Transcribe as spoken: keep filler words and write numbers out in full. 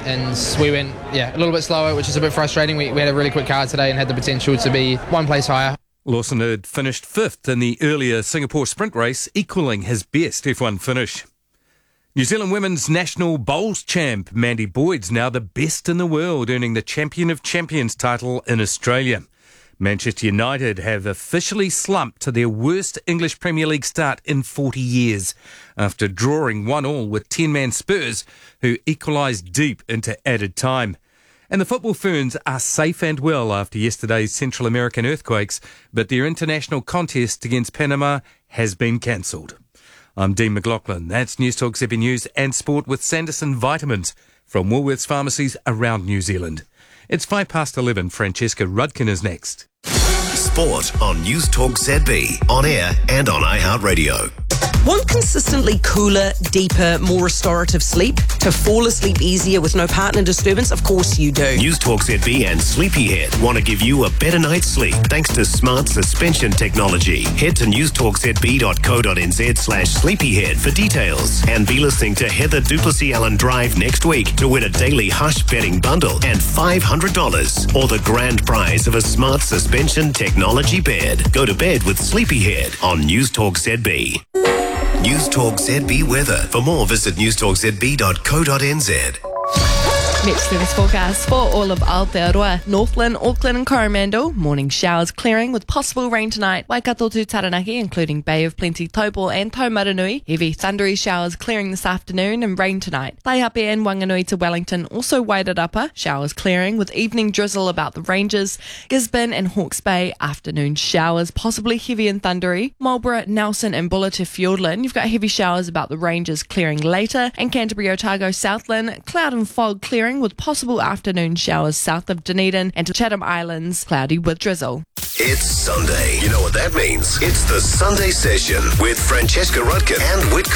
and we went yeah a little bit slower, which is a bit frustrating. We, we had a really quick car today and had the potential to be one place higher. Lawson had finished fifth in the earlier Singapore sprint race, equalling his best F one finish. New Zealand women's national bowls champ Mandy Boyd's now the best in the world, earning the Champion of Champions title in Australia. Manchester United have officially slumped to their worst English Premier League start in forty years, after drawing one all with ten-man Spurs, who equalised deep into added time. And the football ferns are safe and well after yesterday's Central American earthquakes, but their international contest against Panama has been cancelled. I'm Dean McLaughlin. That's News Talk Z B News and Sport with Sanderson Vitamins from Woolworths pharmacies around New Zealand. It's five past eleven. Francesca Rudkin is next. Sport on News Talk Z B, on air and on iHeartRadio. Want consistently cooler, deeper, more restorative sleep? To fall asleep easier with no partner disturbance? Of course you do. News Talk Z B and Sleepyhead want to give you a better night's sleep thanks to smart suspension technology. Head to newstalkzb.co.nz slash sleepyhead for details. And be listening to Heather Duplessis Allen Drive next week to win a daily Hush betting bundle and five hundred dollars or the grand prize of a smart suspension technology bed. Go to bed with Sleepyhead on News Talk Z B. News Talk Z B weather. For more, visit newstalkzb dot co dot n z. Next service forecast for all of Aotearoa, Northland, Auckland and Coromandel. Morning showers clearing with possible rain tonight. Waikato to Taranaki, including Bay of Plenty, Taupo and Taumaranui. Heavy thundery showers clearing this afternoon and rain tonight. Taihape and Wanganui to Wellington, also Wairarapa. Showers clearing with evening drizzle about the ranges. Gisborne and Hawke's Bay, afternoon showers, possibly heavy and thundery. Marlborough, Nelson and Buller to Fiordland. You've got heavy showers about the ranges clearing later. And Canterbury, Otago, Southland, cloud and fog clearing with possible afternoon showers south of Dunedin and to Chatham Islands, cloudy with drizzle. It's Sunday. You know what that means. It's the Sunday Session with Francesca Rudkin and Whit